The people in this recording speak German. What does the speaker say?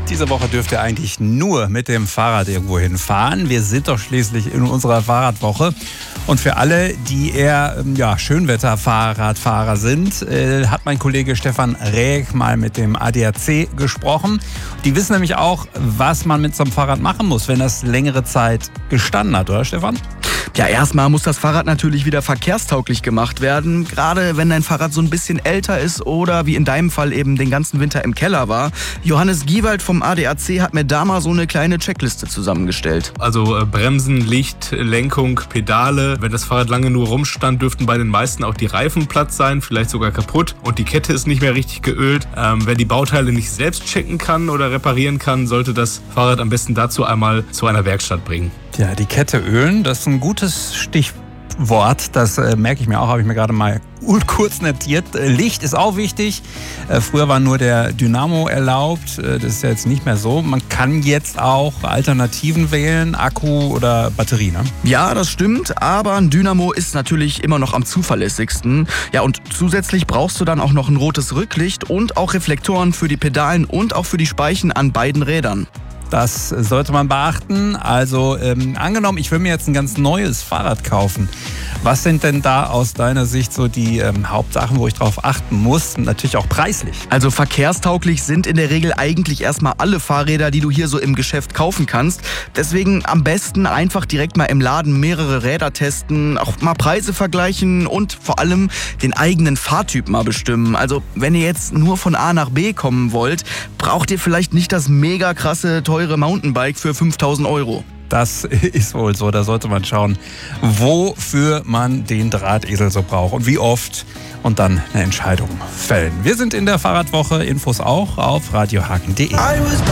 Diese Woche dürft ihr eigentlich nur mit dem Fahrrad irgendwo hinfahren. Wir sind doch schließlich in unserer Fahrradwoche. Und für alle, die eher Schönwetter-Fahrradfahrer sind, hat mein Kollege Stefan Räck mal mit dem ADAC gesprochen. Die wissen nämlich auch, was man mit so einem Fahrrad machen muss, wenn das längere Zeit gestanden hat, oder Stefan? Ja, erstmal muss das Fahrrad natürlich wieder verkehrstauglich gemacht werden. Gerade wenn dein Fahrrad so ein bisschen älter ist oder wie in deinem Fall eben den ganzen Winter im Keller war. Johannes Giewald vom ADAC hat mir da mal so eine kleine Checkliste zusammengestellt. Also Bremsen, Licht, Lenkung, Pedale. Wenn das Fahrrad lange nur rumstand, dürften bei den meisten auch die Reifen platt sein, vielleicht sogar kaputt. Und die Kette ist nicht mehr richtig geölt. Wer die Bauteile nicht selbst checken kann oder reparieren kann, sollte das Fahrrad am besten dazu einmal zu einer Werkstatt bringen. Ja, die Kette ölen, das ist ein gutes Stichwort. Das merke ich mir auch, habe ich mir gerade mal kurz notiert. Licht ist auch wichtig. Früher war nur der Dynamo erlaubt. Das ist ja jetzt nicht mehr so. Man kann jetzt auch Alternativen wählen, Akku oder Batterie, ne? Ja, das stimmt, aber ein Dynamo ist natürlich immer noch am zuverlässigsten. Ja, und zusätzlich brauchst du dann auch noch ein rotes Rücklicht und auch Reflektoren für die Pedalen und auch für die Speichen an beiden Rädern. Das sollte man beachten. Also angenommen, ich will mir jetzt ein ganz neues Fahrrad kaufen. Was sind denn da aus deiner Sicht so die Hauptsachen, wo ich drauf achten muss? Und natürlich auch preislich. Also verkehrstauglich sind in der Regel eigentlich erstmal alle Fahrräder, die du hier so im Geschäft kaufen kannst. Deswegen am besten einfach direkt mal im Laden mehrere Räder testen, auch mal Preise vergleichen und vor allem den eigenen Fahrtyp mal bestimmen. Also wenn ihr jetzt nur von A nach B kommen wollt, braucht ihr vielleicht nicht das mega krasse, teure Mountainbike für 5.000 €. Das ist wohl so. Da sollte man schauen, wofür man den Drahtesel so braucht und wie oft und dann eine Entscheidung fällen. Wir sind in der Fahrradwoche. Infos auch auf radiohagen.de.